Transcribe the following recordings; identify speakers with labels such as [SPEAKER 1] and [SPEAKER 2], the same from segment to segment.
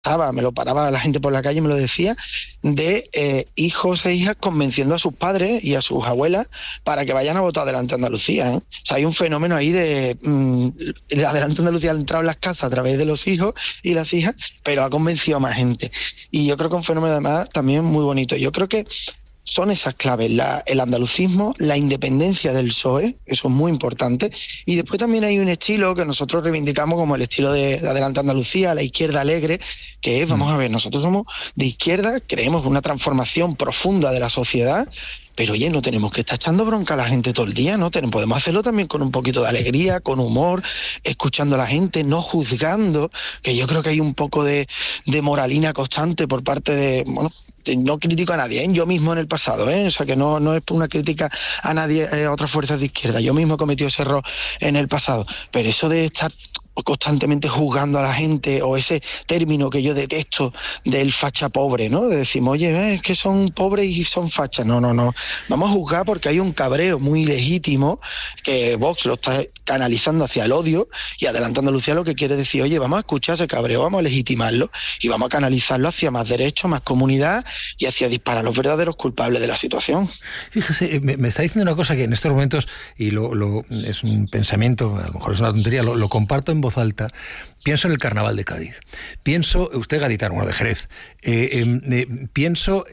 [SPEAKER 1] me lo paraba la gente por la calle y me lo decía, de hijos e hijas convenciendo a sus padres y a sus abuelas para que vayan a votar Adelante Andalucía, ¿eh? O sea, hay un fenómeno ahí de Adelante Andalucía ha entrado en las casas a través de los hijos y las hijas, pero ha convencido a más gente. Y yo creo que es un fenómeno además también muy bonito. Yo creo que son esas claves, el andalucismo, la independencia del PSOE, eso es muy importante, y después también hay un estilo que nosotros reivindicamos como el estilo de Adelante Andalucía, la izquierda alegre, que es, vamos a ver, nosotros somos de izquierda, creemos en una transformación profunda de la sociedad, pero oye, no tenemos que estar echando bronca a la gente todo el día, ¿no? Podemos hacerlo también con un poquito de alegría, con humor, escuchando a la gente, no juzgando, que yo creo que hay un poco de moralina constante por parte de, bueno, no critico a nadie, ¿eh? Yo mismo en el pasado, o sea que no es una crítica a nadie, a otras fuerzas de izquierda, yo mismo he cometido ese error en el pasado, pero eso de estar constantemente juzgando a la gente, o ese término que yo detesto del facha pobre, ¿no? De decimos, oye, es que son pobres y son fachas. No. Vamos a juzgar porque hay un cabreo muy legítimo que Vox lo está canalizando hacia el odio, y Adelante Andalucía lo que quiere decir, oye, vamos a escuchar ese cabreo, vamos a legitimarlo y vamos a canalizarlo hacia más derechos, más comunidad y hacia disparar a los verdaderos culpables de la situación.
[SPEAKER 2] Fíjese, me está diciendo una cosa que en estos momentos, y es un pensamiento, a lo mejor es una tontería, lo comparto en voz alta. Pienso en el Carnaval de Cádiz. Usted gaditano, bueno, de Jerez. Pienso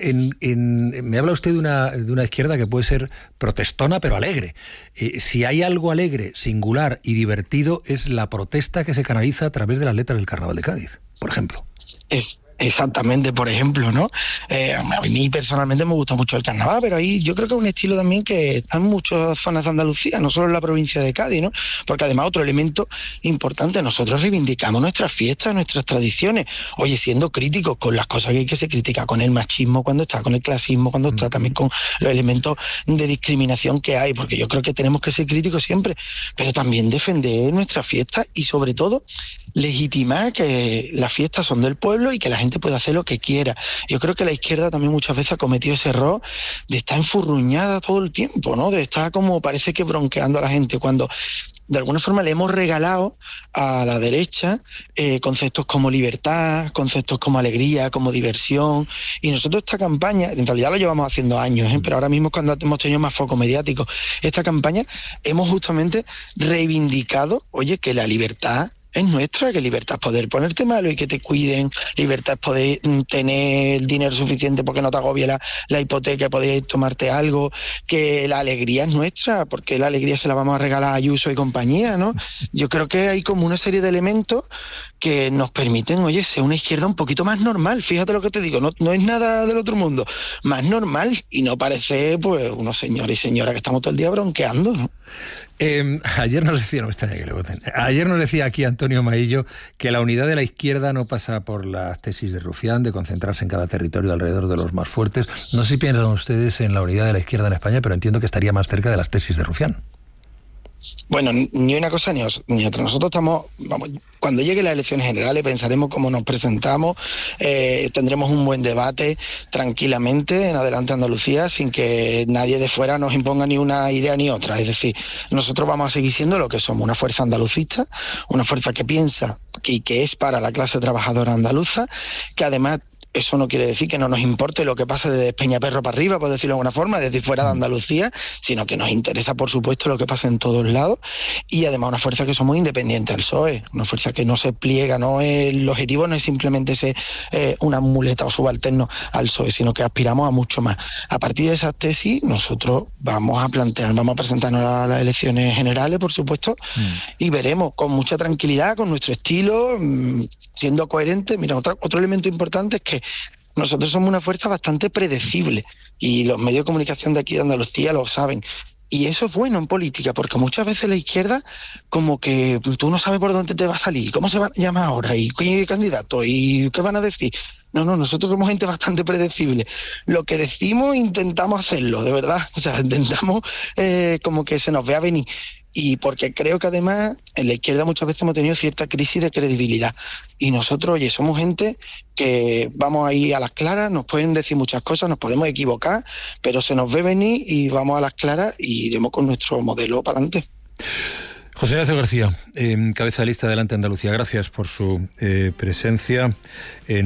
[SPEAKER 2] me habla usted de una izquierda que puede ser protestona, pero alegre. Si hay algo alegre, singular y divertido, es la protesta que se canaliza a través de las letras del Carnaval de Cádiz, por ejemplo.
[SPEAKER 1] Exactamente, por ejemplo, ¿no? A mí personalmente me gusta mucho el carnaval, pero ahí yo creo que es un estilo también que está en muchas zonas de Andalucía, no solo en la provincia de Cádiz, ¿no? Porque además otro elemento importante, nosotros reivindicamos nuestras fiestas, nuestras tradiciones, oye, siendo críticos con las cosas que se critica, con el machismo cuando está, con el clasismo cuando está, también con los elementos de discriminación que hay, porque yo creo que tenemos que ser críticos siempre, pero también defender nuestras fiestas y sobre todo legitimar que las fiestas son del pueblo y que la gente puede hacer lo que quiera. Yo creo que la izquierda también muchas veces ha cometido ese error de estar enfurruñada todo el tiempo, ¿no? De estar como parece que bronqueando a la gente, cuando de alguna forma le hemos regalado a la derecha conceptos como libertad, conceptos como alegría, como diversión, y nosotros esta campaña, en realidad lo llevamos haciendo años, pero ahora mismo cuando hemos tenido más foco mediático, esta campaña hemos justamente reivindicado, oye, que la libertad es nuestra, que libertad es poder ponerte malo y que te cuiden, libertad es poder tener el dinero suficiente porque no te agobie la hipoteca, poder tomarte algo, que la alegría es nuestra, porque la alegría se la vamos a regalar a Ayuso y compañía, ¿no? Yo creo que hay como una serie de elementos que nos permiten, oye, ser una izquierda un poquito más normal, fíjate lo que te digo, no es nada del otro mundo, más normal y no parece pues unos señores y señoras que estamos todo el día bronqueando, ¿no?
[SPEAKER 2] Ayer nos decía, no me extraña que le voten. Ayer nos decía aquí Antonio Maillo que la unidad de la izquierda no pasa por las tesis de Rufián, de concentrarse en cada territorio alrededor de los más fuertes. No sé si piensan ustedes en la unidad de la izquierda en España, pero entiendo que estaría más cerca de las tesis de Rufián.
[SPEAKER 1] Bueno, ni una cosa ni otra. Nosotros cuando lleguen las elecciones generales pensaremos cómo nos presentamos, tendremos un buen debate tranquilamente en Adelante Andalucía sin que nadie de fuera nos imponga ni una idea ni otra. Es decir, nosotros vamos a seguir siendo lo que somos, una fuerza andalucista, una fuerza que piensa y que es para la clase trabajadora andaluza, que además eso no quiere decir que no nos importe lo que pase desde Peñaperro para arriba, por decirlo de alguna forma, desde fuera de Andalucía, sino que nos interesa, por supuesto, lo que pasa en todos lados, y además una fuerza que somos independientes al PSOE, una fuerza que no se pliega, el objetivo no es simplemente ser una muleta o subalterno al PSOE, sino que aspiramos a mucho más. A partir de esas tesis, nosotros vamos a presentarnos a las elecciones generales, por supuesto, y veremos con mucha tranquilidad, con nuestro estilo, siendo coherentes. Mira, otro elemento importante es que nosotros somos una fuerza bastante predecible y los medios de comunicación de aquí de Andalucía lo saben. Y eso es bueno en política, porque muchas veces la izquierda como que tú no sabes por dónde te va a salir, cómo se va a llamar ahora, y qué candidato, y qué van a decir. No, nosotros somos gente bastante predecible. Lo que decimos intentamos hacerlo, de verdad. O sea, intentamos como que se nos vea venir. Y porque creo que además en la izquierda muchas veces hemos tenido cierta crisis de credibilidad. Y nosotros, oye, somos gente que vamos ahí a las claras, nos pueden decir muchas cosas, nos podemos equivocar, pero se nos ve venir y vamos a las claras y iremos con nuestro modelo para adelante.
[SPEAKER 2] José Ignacio García, cabeza de lista de Adelante Andalucía, gracias por su presencia en